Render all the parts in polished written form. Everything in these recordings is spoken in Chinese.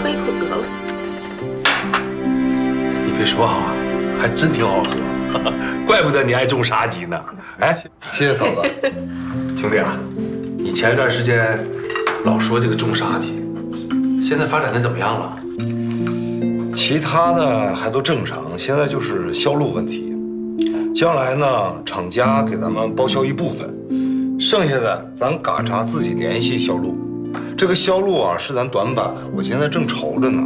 喝一口得了。 你别说啊，还真挺好喝，怪不得你爱种沙棘呢。哎， 谢谢嫂子。 兄弟啊，你前一段时间老说这个种沙棘，现在发展的怎么样了？ 其他的还都正常，现在就是销路问题。将来呢，厂家给咱们包销一部分，剩下的咱嘎查自己联系销路。这个销路啊是咱短板，我现在正愁着呢。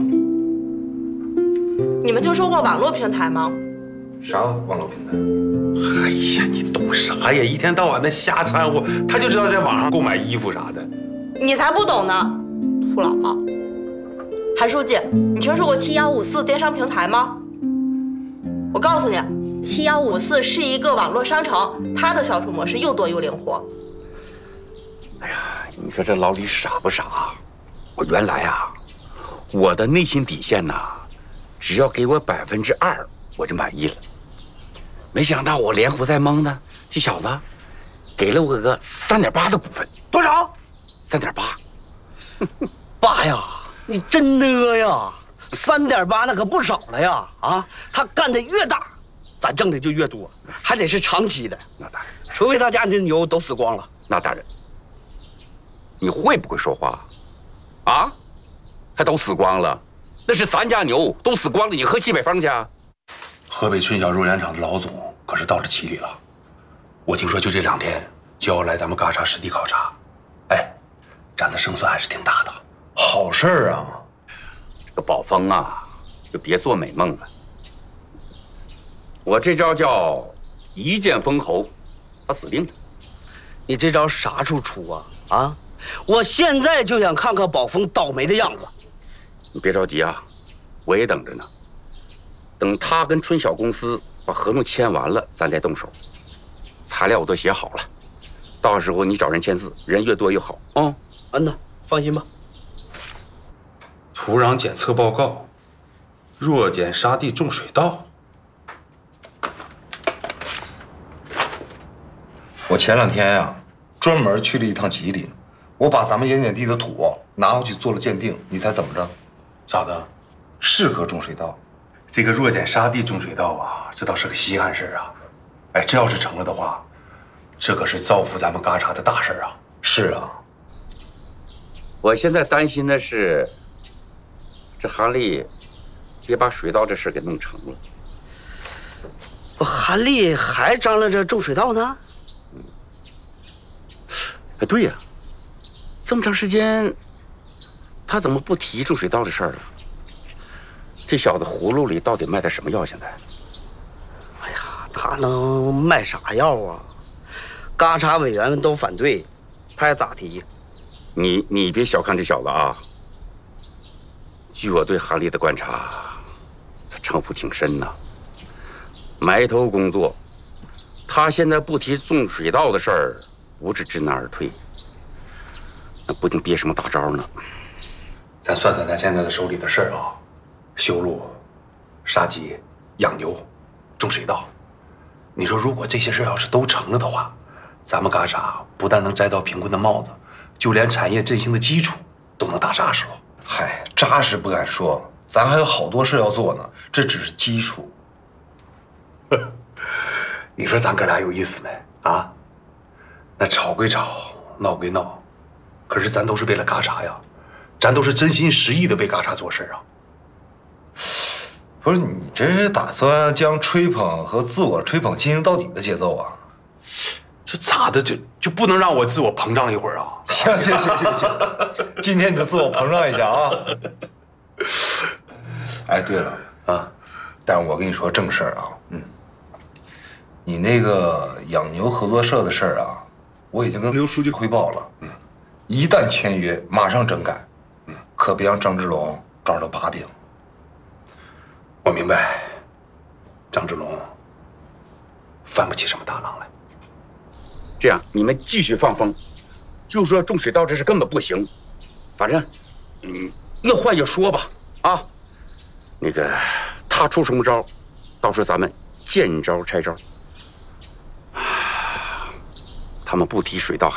你们听说过网络平台吗？ 啥网络平台？ 哎呀，你懂啥呀？一天到晚的瞎掺和，他就知道在网上购买衣服啥的。 你才不懂呢，土老帽。韩书记，你听说过7154电商平台吗？我告诉你，7154是一个网络商城，它的销售模式又多又灵活。 哎呀，你说这老李傻不傻？我原来啊，我的内心底线呐，只要给我2%，我就满意了。没想到我连呼带蒙的，这小子给了我个3.8的股份。 多少 ？3.8。 爸呀，你真的呀！3.8那可不少了呀！啊，他干的越大，咱挣的就越多，还得是长期的。 那当然， 除非他家的牛都死光了。 那当然。你会不会说话？啊？还都死光了？那是咱家牛都死光了，你喝西北风去啊？ 河北春晓肉联厂的老总可是到了齐里了，我听说就这2天就要来咱们嘎查实地考察。哎，咱的胜算还是挺大的。 好事儿啊！ 这个宝峰啊，就别做美梦了。我这招叫一剑封喉，他死定了。 你这招啥处出啊？啊！我现在就想看看宝峰倒霉的样子。 你别着急啊，我也等着呢。等他跟春晓公司把合同签完了，咱再动手。材料我都写好了，到时候你找人签字，人越多越好啊。 安呐，放心吧。 土壤检测报告，弱碱沙地种水稻。 我前2天呀，专门去了一趟吉林，我把咱们盐碱地的土拿回去做了鉴定，你猜怎么着？ 咋的？ 适合种水稻。 这个弱碱沙地种水稻啊，这倒是个稀罕事儿啊。哎，这要是成了的话，这可是造福咱们嘎查的大事儿啊。 是啊， 我现在担心的是，这韩丽别把水稻这事给弄成了。 韩丽还张罗着种水稻呢。 哎，对呀，这么长时间，他怎么不提种水稻的事儿了？这小子葫芦里到底卖的什么药？现在？ 哎呀，他能卖啥药啊？嘎查委员们都反对，他还咋提？ 你别小看这小子啊！据我对韩丽的观察，他城府挺深呐，埋头工作。他现在不提种水稻的事儿，不是知难而退，那不定憋什么大招呢。 咱算算咱现在的手里的事儿啊，修路、杀鸡、养牛、种水稻。你说如果这些事儿要是都成了的话，咱们嘎查不但能摘到贫困的帽子，就连产业振兴的基础都能打扎实了。 嗨，扎实不敢说，咱还有好多事要做呢，这只是基础。 你说咱哥俩有意思没啊？那吵归吵，闹归闹，可是咱都是为了嘎查呀，咱都是真心实意的为嘎查做事啊。 不是你这是打算将吹捧和自我吹捧进行到底的节奏啊？ 这咋的就不能让我自我膨胀一会儿啊？ 行，今天你就自我膨胀一下啊！哎，对了啊，但是我跟你说正事儿啊，你那个养牛合作社的事儿啊，我已经跟刘书记汇报了，一旦签约，马上整改，可别让张志龙抓着把柄。 我明白，张志龙翻不起什么大浪来。 这样，你们继续放风，就说种水稻这事根本不行，反正，要换就说吧，啊，那个他出什么招，到时候咱们见招拆招。他们不提水稻。